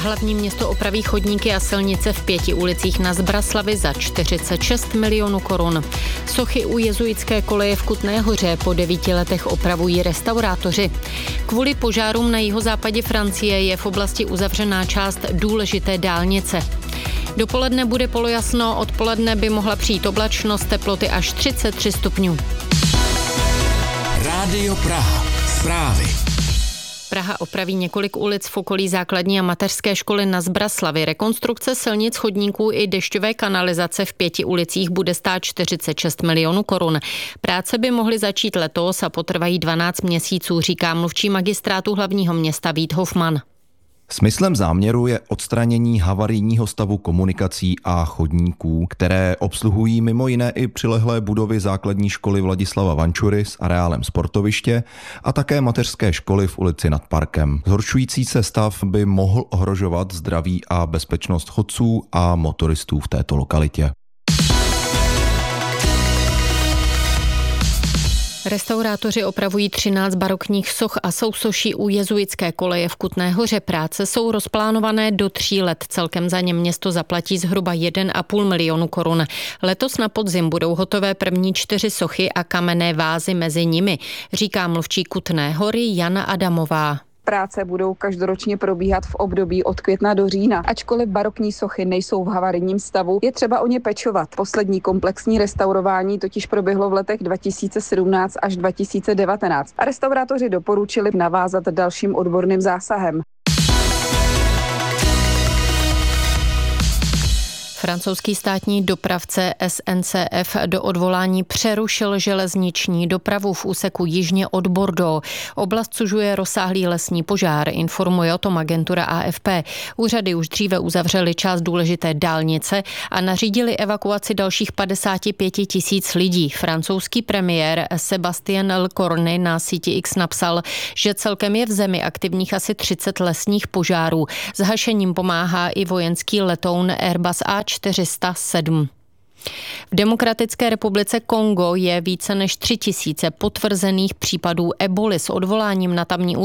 Hlavní město opraví chodníky a silnice v 5 ulicích na Zbraslavi za 46 milionů korun. Sochy u jezuitské koleje v Kutné Hoře po 9 letech opravují restaurátoři. Kvůli požárům na jihozápadě Francie je v oblasti uzavřená část důležité dálnice. Dopoledne bude polojasno, odpoledne by mohla přijít oblačnost, teploty až 33 stupňů. Rádio Praha. Zprávy. Praha opraví několik ulic v okolí základní a mateřské školy na Zbraslavi. Rekonstrukce silnic, chodníků i dešťové kanalizace v 5 ulicích bude stát 46 milionů korun. Práce by mohly začít letos a potrvají 12 měsíců, říká mluvčí magistrátu hlavního města Vít Hofman. Smyslem záměru je odstranění havarijního stavu komunikací a chodníků, které obsluhují mimo jiné i přilehlé budovy základní školy Vladislava Vančury s areálem sportoviště a také mateřské školy v ulici Nad parkem. Zhoršující se stav by mohl ohrožovat zdraví a bezpečnost chodců a motoristů v této lokalitě. Restaurátoři opravují 13 barokních soch a sousoší u jezuitské koleje v Kutné Hoře. Práce jsou rozplánované do 3 let. Celkem za ně město zaplatí zhruba 1,5 milionu korun. Letos na podzim budou hotové první 4 sochy a kamenné vázy mezi nimi, říká mluvčí Kutné Hory Jana Adamová. Práce budou každoročně probíhat v období od května do října. Ačkoliv barokní sochy nejsou v havarijním stavu, je třeba o ně pečovat. Poslední komplexní restaurování totiž proběhlo v letech 2017 až 2019 a restaurátoři doporučili navázat dalším odborným zásahem. Francouzský státní dopravce SNCF do odvolání přerušil železniční dopravu v úseku jižně od Bordeaux. Oblast sužuje rozsáhlý lesní požár, informuje o tom agentura AFP. Úřady už dříve uzavřely část důležité dálnice a nařídili evakuaci dalších 55 000 lidí. Francouzský premiér Sébastien Lecornu na síti X napsal, že celkem je v zemi aktivních asi 30 lesních požárů. S hašením pomáhá i vojenský letoun Airbus A407. V Demokratické republice Kongo je více než 3 000 potvrzených případů eboly s odvoláním na tamní